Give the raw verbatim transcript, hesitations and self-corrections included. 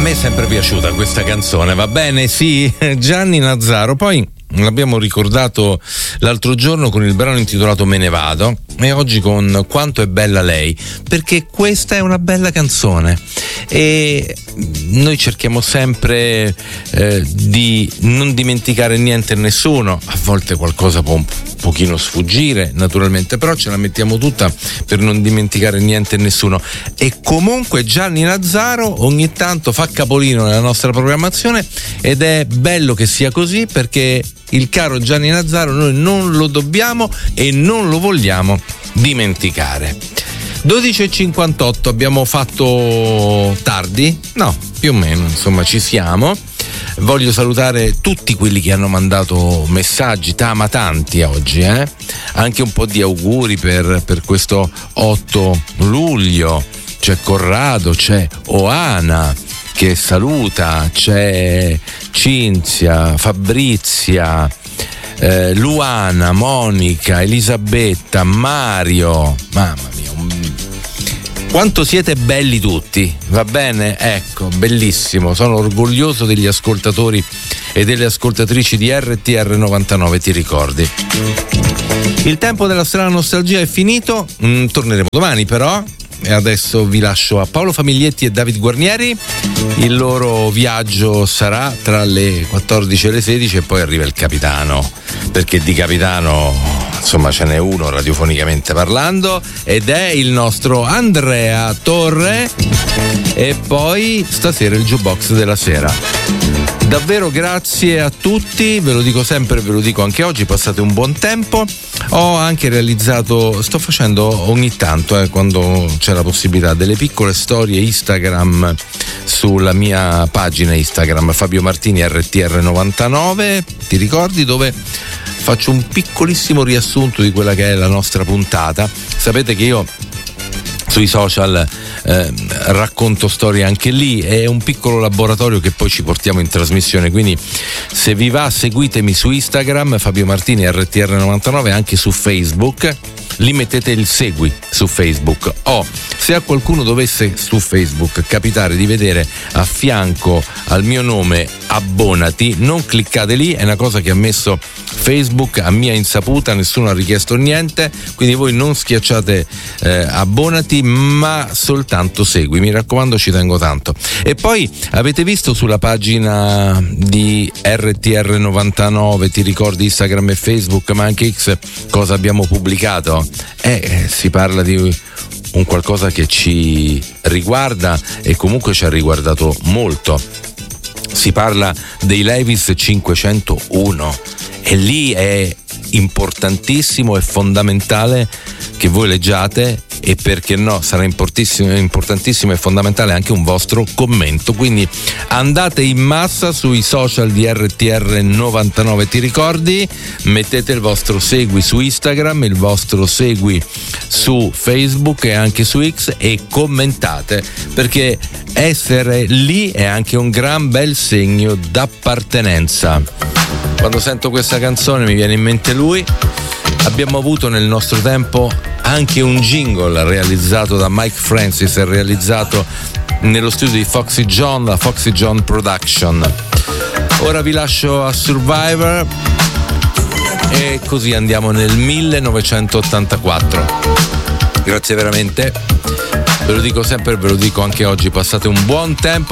me è sempre piaciuta questa canzone, va bene? Sì, Gianni Nazzaro. Poi l'abbiamo ricordato l'altro giorno con il brano intitolato Me ne vado e oggi con Quanto è bella lei, perché questa è una bella canzone e noi cerchiamo sempre eh, di non dimenticare niente e nessuno. A volte qualcosa può un pochino sfuggire naturalmente, però ce la mettiamo tutta per non dimenticare niente e nessuno. E comunque Gianni Nazzaro ogni tanto fa capolino nella nostra programmazione ed è bello che sia così, perché il caro Gianni Nazzaro noi non lo dobbiamo e non lo vogliamo dimenticare. dodici e cinquantotto, abbiamo fatto tardi? No, più o meno, insomma ci siamo. Voglio salutare tutti quelli che hanno mandato messaggi, ma tanti oggi, eh? Anche un po' di auguri per, per questo otto luglio. C'è Corrado, c'è Oana che saluta, c'è Cinzia, Fabrizia, eh, Luana, Monica, Elisabetta, Mario. Mamma mia, un... quanto siete belli tutti, va bene? Ecco, bellissimo, sono orgoglioso degli ascoltatori e delle ascoltatrici di R T R novantanove, ti ricordi? Il tempo della strana nostalgia è finito, mm, torneremo domani però. E adesso vi lascio a Paolo Famiglietti e David Guarnieri. Il loro viaggio sarà tra le quattordici e le sedici e poi arriva il capitano, perché di capitano insomma ce n'è uno radiofonicamente parlando ed è il nostro Andrea Torre. E poi stasera il jukebox della sera. Davvero grazie a tutti, ve lo dico sempre, ve lo dico anche oggi, passate un buon tempo. Ho anche realizzato, sto facendo ogni tanto, eh, quando c'è la possibilità, delle piccole storie Instagram sulla mia pagina Instagram Fabio Martini R T R novantanove, ti ricordi, dove faccio un piccolissimo riassunto di quella che è la nostra puntata. Sapete che io sui social eh, racconto storie anche lì, è un piccolo laboratorio che poi ci portiamo in trasmissione, quindi se vi va seguitemi su Instagram Fabio Martini R T R novantanove, anche su Facebook, lì mettete il segui su Facebook, o se a qualcuno dovesse su Facebook capitare di vedere a fianco al mio nome abbonati, non cliccate lì, è una cosa che ha messo Facebook a mia insaputa, nessuno ha richiesto niente, quindi voi non schiacciate eh, abbonati ma soltanto segui, mi raccomando, ci tengo tanto. E poi avete visto sulla pagina di R T R novantanove, ti ricordi, Instagram e Facebook ma anche X, cosa abbiamo pubblicato? Eh, si parla di un qualcosa che ci riguarda e comunque ci ha riguardato molto. Si parla dei Levi's cinquecentouno e lì è importantissimo e fondamentale che voi leggiate, e perché no, sarà importantissimo, importantissimo e fondamentale anche un vostro commento, quindi andate in massa sui social di R T R novantanove, ti ricordi, mettete il vostro segui su Instagram, il vostro segui su Facebook e anche su X e commentate, perché essere lì è anche un gran bel segno d'appartenenza. Quando sento questa canzone mi viene in mente lui. Abbiamo avuto nel nostro tempo anche un jingle realizzato da Mike Francis e realizzato nello studio di Foxy John, la Foxy John Production. Ora vi lascio a Survivor e così andiamo nel millenovecentottantaquattro. Grazie veramente, ve lo dico sempre, ve lo dico anche oggi, passate un buon tempo.